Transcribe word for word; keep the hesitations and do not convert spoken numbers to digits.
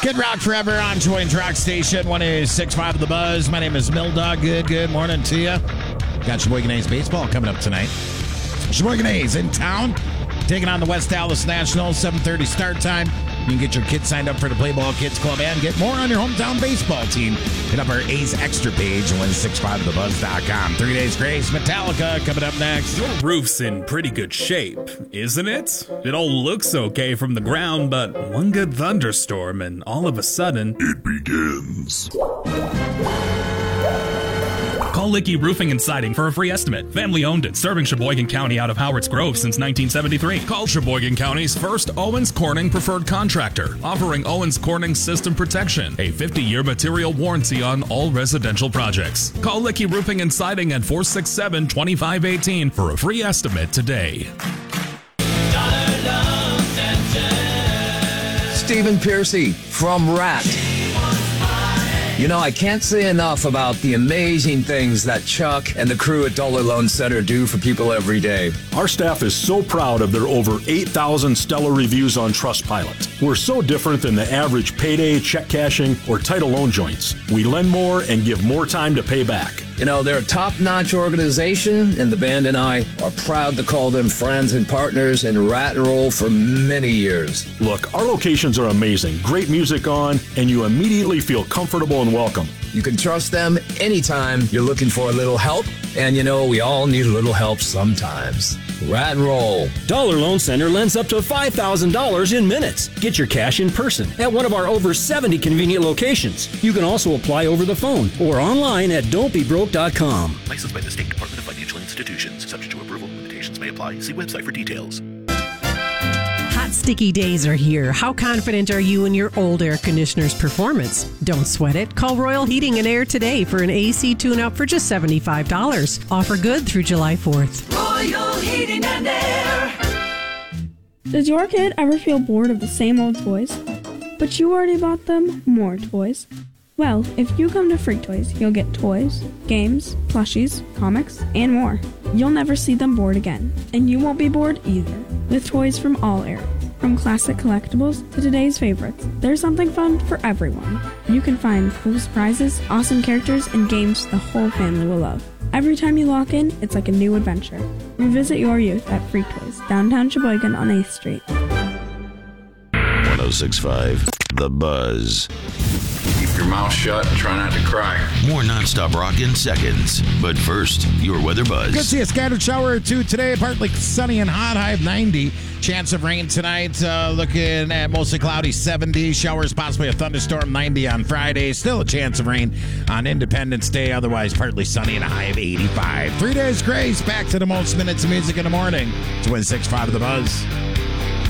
Kid Rock Forever on Joint Rock Station, one oh six point five of The Buzz. My name is Mildog. Good, good morning to you. Got Sheboygan A's baseball coming up tonight. Sheboygan A's in town, taking on the West Dallas Nationals, seven thirty start time. You can get your kids signed up for the Play Ball Kids Club and get more on your hometown baseball team. Hit up our A's Extra page at one six five the buzz dot com. Three Days Grace, Metallica coming up next. Your roof's in pretty good shape, isn't it? It all looks okay from the ground, but one good thunderstorm and all of a sudden, it begins. Call Licky Roofing and Siding for a free estimate. Family owned and serving Sheboygan County out of Howards Grove since nineteen seventy-three. Call Sheboygan County's first Owens Corning preferred contractor, offering Owens Corning System Protection, a fifty-year material warranty on all residential projects. Call Licky Roofing and Siding at four six seven, two five one eight for a free estimate today. Stephen Piercy from Rat. You know, I can't say enough about the amazing things that Chuck and the crew at Dollar Loan Center do for people every day. Our staff is so proud of their over eight thousand stellar reviews on Trustpilot. We're so different than the average payday, check cashing, or title loan joints. We lend more and give more time to pay back. You know, they're a top-notch organization, and the band and I are proud to call them friends and partners in Rat and Roll for many years. Look, our locations are amazing. Great music on, and you immediately feel comfortable and welcome. You can trust them anytime you're looking for a little help, and you know, we all need a little help sometimes. Rat and Roll. Dollar Loan Center lends up to five thousand dollars in minutes. Get your cash in person at one of our over seventy convenient locations. You can also apply over the phone or online at don't be broke dot com. Licensed by the State Department of Financial Institutions. Subject to approval. Limitations may apply. See website for details. Hot, sticky days are here. How confident are you in your old air conditioner's performance? Don't sweat it. Call Royal Heating and Air today for an A C tune-up for just seventy-five dollars. Offer good through July fourth. Royal Heating and Air. Does your kid ever feel bored of the same old toys? But you already bought them more toys. Well, if you come to Freak Toys, you'll get toys, games, plushies, comics, and more. You'll never see them bored again, and you won't be bored either, with toys from all eras. From classic collectibles to today's favorites, there's something fun for everyone. You can find cool surprises, awesome characters, and games the whole family will love. Every time you walk in, it's like a new adventure. Revisit your youth at Freak Toys, downtown Sheboygan on eighth Street. one oh six point five The Buzz. Keep your mouth shut and try not to cry. More nonstop rock in seconds. But first, your weather buzz. Good to see a scattered shower or two today. Partly sunny and hot, high of ninety. Chance of rain tonight. Uh, looking at mostly cloudy, seventy. Showers, possibly a thunderstorm, ninety on Friday. Still a chance of rain on Independence Day. Otherwise, partly sunny and a high of eighty-five. Three Days Grace. Back to the most minutes of music in the morning. It's one six five of The Buzz.